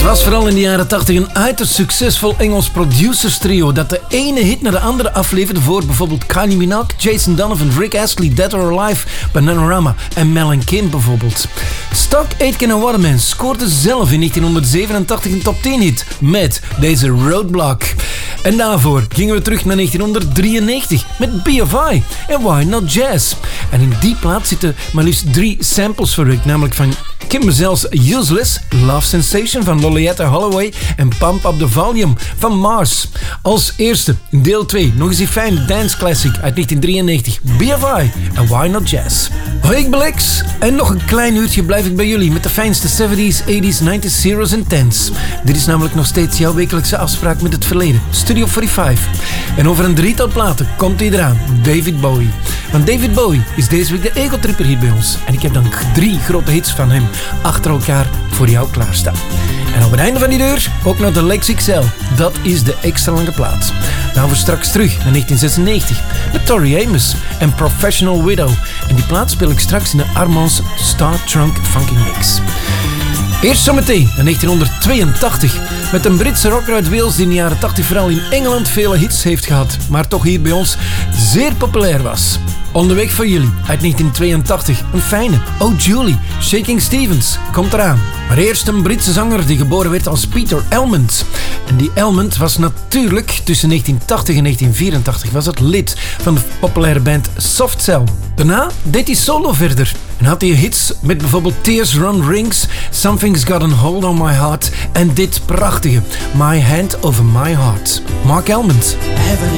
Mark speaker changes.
Speaker 1: Was vooral in de jaren 80 een uiterst succesvol Engels producers trio dat de ene hit naar de andere afleverde voor bijvoorbeeld Kylie Minogue, Jason Donovan, Rick Astley, Dead or Alive, Bananarama en Mel & Kim bijvoorbeeld. Stock Aitken en Waterman scoorde zelf in 1987 een top 10 hit met deze Roadblock. En daarvoor gingen we terug naar 1993 met B.O.I. en Why Not Jazz. En in die plaat zitten maar liefst 3 samples verwerkt, namelijk van Kim Mazel's Useless, Love Sensation van Loleatta Holloway en Pump Up the Volume van Mars. Als eerste, deel 2, nog eens die fijne dance classic uit 1993, B.O.I. en Why Not Jazz. Hoi, ik ben Lex en nog een klein uurtje blijf ik bij jullie met de fijnste 70s, 80s, 90s, zeros en 10s. Dit is namelijk nog steeds jouw wekelijkse afspraak met het verleden, Studio 45. En over een 3-tal platen komt hij eraan, David Bowie. Want David Bowie is deze week de Ego-tripper hier bij ons. En ik heb dan 3 grote hits van hem achter elkaar voor jou klaarstaan. En op het einde van die deur ook nog de Lex XL. Dat is de extra lange plaat. Dan gaan we straks terug naar 1996 met Tori Amos en Professional Widow. En die plaat speel ik straks in de Armand's Star Trunk Funky Mix. Eerst zometeen in 1982 met een Britse rocker uit Wales die in de jaren 80 vooral in Engeland vele hits heeft gehad, maar toch hier bij ons zeer populair was. Onderweg voor jullie uit 1982 een fijne Oh Julie, Shaking Stevens komt eraan. Maar eerst een Britse zanger die geboren werd als Peter Elmond. En die Elmond was natuurlijk tussen 1980 en 1984 was het lid van de populaire band Soft Cell. Daarna deed hij solo verder en had hij hits met bijvoorbeeld Tears Run Rings, Something's Got a Hold on My Heart en dit prachtige My Hand Over My Heart. Mark Elmond.
Speaker 2: Heaven